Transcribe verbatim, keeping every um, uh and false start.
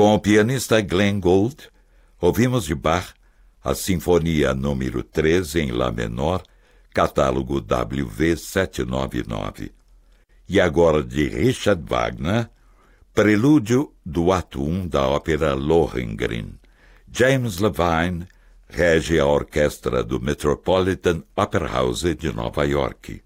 Com o pianista Glenn Gould, ouvimos de Bach a Sinfonia número treze em Lá menor, catálogo W V setecentos e noventa e nove. E agora de Richard Wagner, prelúdio do ato um da ópera Lohengrin. James Levine rege a orquestra do Metropolitan Opera House de Nova York.